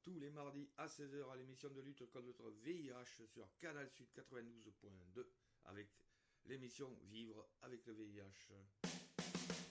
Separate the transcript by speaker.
Speaker 1: tous les mardis à 16 heures à l'émission de lutte contre le VIH sur Canal Sud 92.2 avec l'émission Vivre avec le VIH.